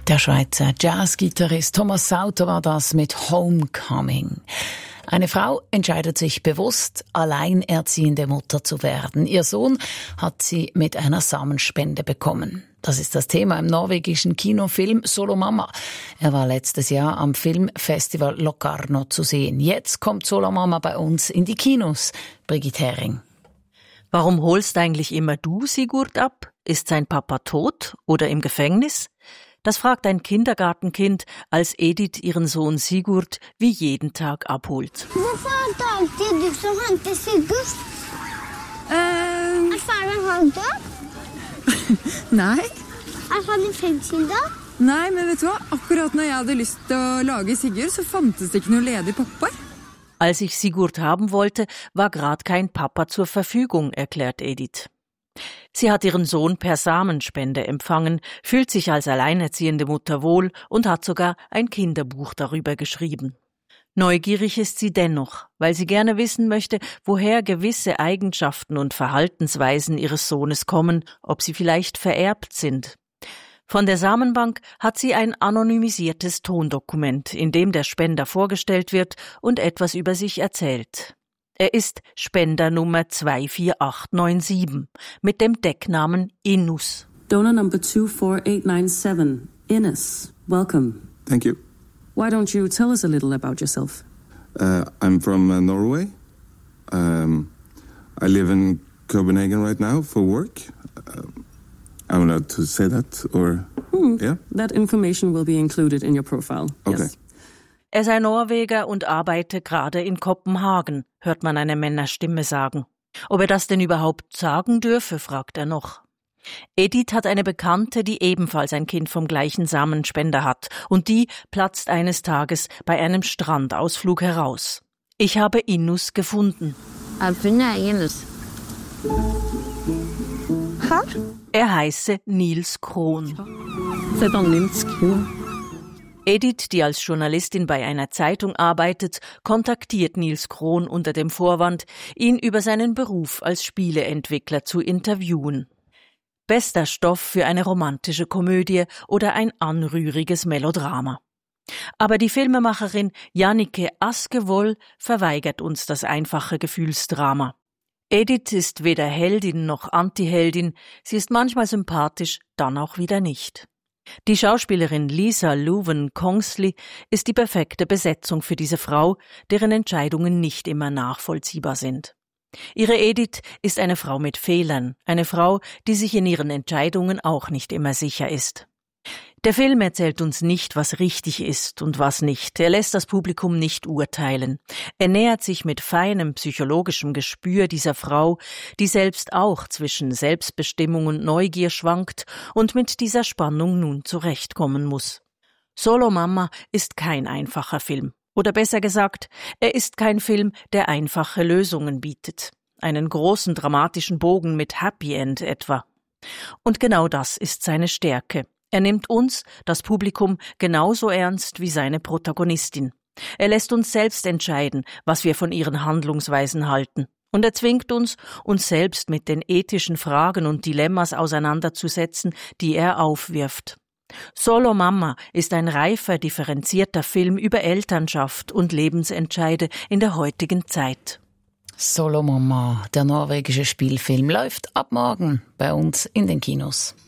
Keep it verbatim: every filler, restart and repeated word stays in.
Der Schweizer Jazzgitarrist Thomas Sauter war das mit Homecoming. Eine Frau entscheidet sich bewusst, alleinerziehende Mutter zu werden. Ihr Sohn hat sie mit einer Samenspende bekommen. Das ist das Thema im norwegischen Kinofilm Solo Mama. Er war letztes Jahr am Filmfestival Locarno zu sehen. Jetzt kommt Solo Mama bei uns in die Kinos. Brigitte Hering. Warum holst eigentlich immer du Sigurd ab? Ist sein Papa tot oder im Gefängnis? Das fragt ein Kindergartenkind, als Edith ihren Sohn Sigurd wie jeden Tag abholt. Hvorfor er det alltid du som henter Sigurd? Uh, Er faren han død? nei. Er han i fengsel da? Nei, men vet du hva? Akkurat når jeg hadde lyst til å lage Sigurd, så fantes det ikke noe ledig pappa. Als ich Sigurd haben wollte, war gerade kein Papa zur Verfügung, erklärt Edith. Sie hat ihren Sohn per Samenspende empfangen, fühlt sich als alleinerziehende Mutter wohl und hat sogar ein Kinderbuch darüber geschrieben. Neugierig ist sie dennoch, weil sie gerne wissen möchte, woher gewisse Eigenschaften und Verhaltensweisen ihres Sohnes kommen, ob sie vielleicht vererbt sind. Von der Samenbank hat sie ein anonymisiertes Tondokument, in dem der Spender vorgestellt wird und etwas über sich erzählt. Er ist Spender Nummer zwei vier acht neun sieben mit dem Decknamen Innus. Donor number two four eight nine seven, Ines. Welcome. Thank you. Why don't you tell us a little about yourself? Uh, I'm from uh, Norway. Um, I live in Copenhagen right now for work. Uh, I'm allowed to say that, or Hmm. yeah? That information will be included in your profile. Okay. Yes. Er sei Norweger und arbeite gerade in Kopenhagen, hört man eine Männerstimme sagen. Ob er das denn überhaupt sagen dürfe, fragt er noch. Edith hat eine Bekannte, die ebenfalls ein Kind vom gleichen Samenspender hat, und die platzt eines Tages bei einem Strandausflug heraus. Ich habe Innus gefunden. Er heiße Nils Krohn. Edith, die als Journalistin bei einer Zeitung arbeitet, kontaktiert Nils Krohn unter dem Vorwand, ihn über seinen Beruf als Spieleentwickler zu interviewen. Bester Stoff für eine romantische Komödie oder ein anrühriges Melodrama. Aber die Filmemacherin Jannike Askevold verweigert uns das einfache Gefühlsdrama. Edith ist weder Heldin noch Antiheldin, sie ist manchmal sympathisch, dann auch wieder nicht. Die Schauspielerin Lisa Loven-Kongsley ist die perfekte Besetzung für diese Frau, deren Entscheidungen nicht immer nachvollziehbar sind. Ihre Edith ist eine Frau mit Fehlern, eine Frau, die sich in ihren Entscheidungen auch nicht immer sicher ist. Der Film erzählt uns nicht, was richtig ist und was nicht. Er lässt das Publikum nicht urteilen. Er nähert sich mit feinem psychologischem Gespür dieser Frau, die selbst auch zwischen Selbstbestimmung und Neugier schwankt und mit dieser Spannung nun zurechtkommen muss. Solo Mama ist kein einfacher Film. Oder besser gesagt, er ist kein Film, der einfache Lösungen bietet. Einen großen dramatischen Bogen mit Happy End etwa. Und genau das ist seine Stärke. Er nimmt uns, das Publikum, genauso ernst wie seine Protagonistin. Er lässt uns selbst entscheiden, was wir von ihren Handlungsweisen halten. Und er zwingt uns, uns selbst mit den ethischen Fragen und Dilemmas auseinanderzusetzen, die er aufwirft. Solo Mama ist ein reifer, differenzierter Film über Elternschaft und Lebensentscheide in der heutigen Zeit. Solo Mama, der norwegische Spielfilm, läuft ab morgen bei uns in den Kinos.